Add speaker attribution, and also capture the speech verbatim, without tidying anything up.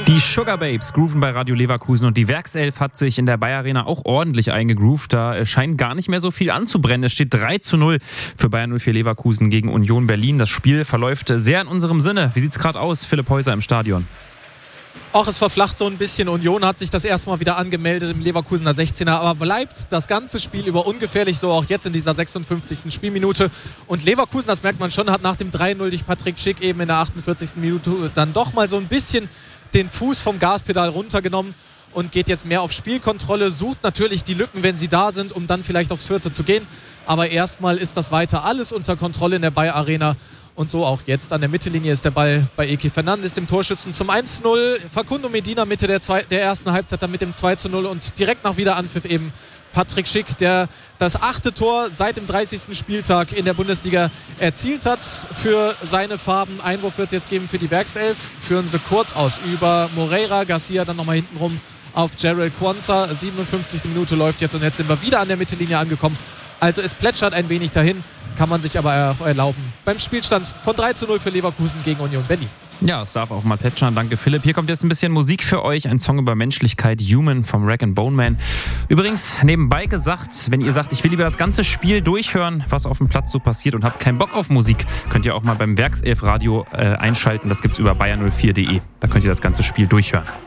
Speaker 1: Die Sugar Babes grooven bei Radio Leverkusen und die Werkself hat sich in der Bayer Arena auch ordentlich eingegroovt. Da scheint gar nicht mehr so viel anzubrennen. Es steht drei zu null für Bayer null vier Leverkusen gegen Union Berlin. Das Spiel verläuft sehr in unserem Sinne. Wie sieht's gerade aus, Philipp Häuser im Stadion?
Speaker 2: Auch es verflacht so ein bisschen. Union hat sich das erste Mal wieder angemeldet im Leverkusener sechzehner, aber bleibt das ganze Spiel über ungefährlich, so auch jetzt in dieser sechsundfünfzigsten Spielminute. Und Leverkusen, das merkt man schon, hat nach dem drei null durch Patrick Schick eben in der achtundvierzigsten Minute dann doch mal so ein bisschen den Fuß vom Gaspedal runtergenommen und geht jetzt mehr auf Spielkontrolle, sucht natürlich die Lücken, wenn sie da sind, um dann vielleicht aufs Vierte zu gehen. Aber erstmal ist das weiter alles unter Kontrolle in der Bayer Arena. Und so auch jetzt. An der Mittellinie ist der Ball bei Eki Fernandes, dem Torschützen, zum eins zu null. Facundo Medina Mitte der, zwei, der ersten Halbzeit dann mit dem zwei zu null. Und direkt nach Wiederanpfiff eben Patrick Schick, der das achte Tor seit dem dreißigsten Spieltag in der Bundesliga erzielt hat für seine Farben. Einwurf wird es jetzt geben für die Werkself. Führen sie kurz aus über Moreira. Garcia dann nochmal hintenrum auf Gerald Quansah. siebenundfünfzigste Minute läuft jetzt und jetzt sind wir wieder an der Mittellinie angekommen. Also es plätschert ein wenig dahin, kann man sich aber auch erlauben. Beim Spielstand von drei zu null für Leverkusen gegen Union Berlin.
Speaker 1: Ja, es darf auch mal plätschern. Danke, Philipp. Hier kommt jetzt ein bisschen Musik für euch. Ein Song über Menschlichkeit, Human vom Rag and Bone Man. Übrigens, nebenbei gesagt, wenn ihr sagt, ich will lieber das ganze Spiel durchhören, was auf dem Platz so passiert und habt keinen Bock auf Musik, könnt ihr auch mal beim Werkself Radio äh, einschalten. Das gibt's über bayer null vier punkt de. Da könnt ihr das ganze Spiel durchhören.